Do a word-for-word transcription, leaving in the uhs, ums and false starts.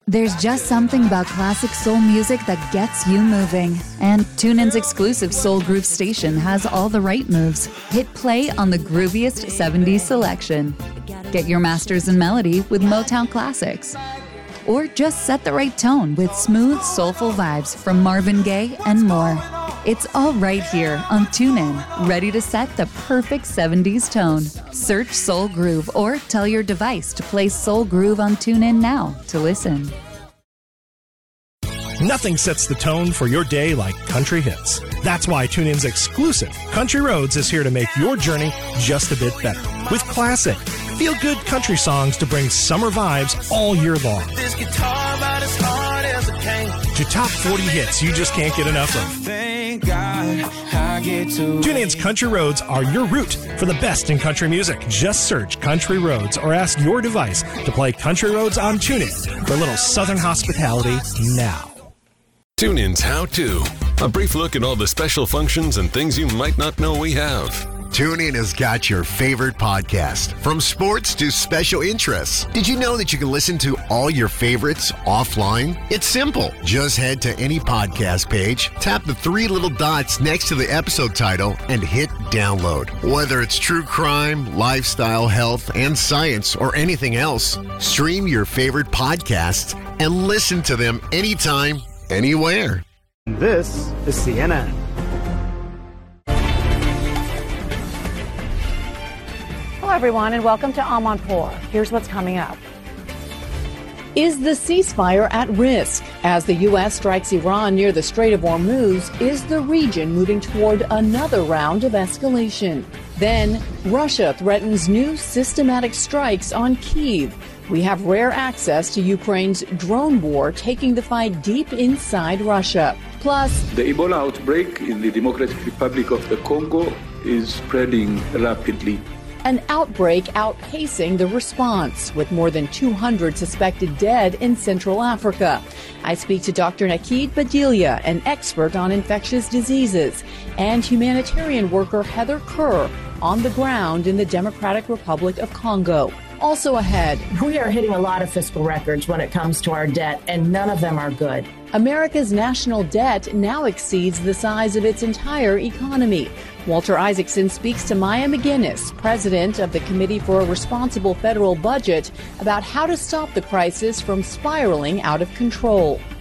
There's just something about classic soul music that gets you moving. And TuneIn's exclusive Soul Groove station has all the right moves. Hit play on the grooviest seventies selection. Get your masters in melody with Motown classics. Or just set the right tone with smooth, soulful vibes from Marvin Gaye and more. It's all right here on TuneIn, ready to set the perfect seventies tone. Search Soul Groove or tell your device to play Soul Groove on TuneIn now to listen. Nothing sets the tone for your day like country hits. That's why TuneIn's exclusive Country Roads is here to make your journey just a bit better. With classic, feel-good country songs to bring summer vibes all year long. This guitar about as hard as a cane. To top forty hits you just can't get enough of. Thank God I get to TuneIn's Country Roads are your route for the best in country music. Just search Country Roads or ask your device to play Country Roads on TuneIn for a little Southern hospitality now. TuneIn's How To. A brief look at all the special functions and things you might not know we have. TuneIn has got your favorite podcast, from sports to special interests. Did you know that you can listen to all your favorites offline? It's simple. Just head to any podcast page, tap the three little dots next to the episode title, and hit download. Whether it's true crime, lifestyle, health, and science, or anything else, stream your favorite podcasts and listen to them anytime, anywhere. This is C N N. Hello, everyone, and welcome to Amanpour. Here's what's coming up. Is the ceasefire at risk? As the U S strikes Iran near the Strait of Hormuz, is the region moving toward another round of escalation? Then, Russia threatens new systematic strikes on Kyiv. We have rare access to Ukraine's drone war, taking the fight deep inside Russia. Plus, the Ebola outbreak in the Democratic Republic of the Congo is spreading rapidly. An outbreak outpacing the response, with more than two hundred suspected dead in Central Africa. I speak to Doctor Nakid Badilia, an expert on infectious diseases, and humanitarian worker Heather Kerr, on the ground in the Democratic Republic of Congo. Also ahead, we are hitting a lot of fiscal records when it comes to our debt, and none of them are good. America's national debt now exceeds the size of its entire economy. Walter Isaacson speaks to Maya McGinnis, president of the Committee for a Responsible Federal Budget, about how to stop the crisis from spiraling out of control.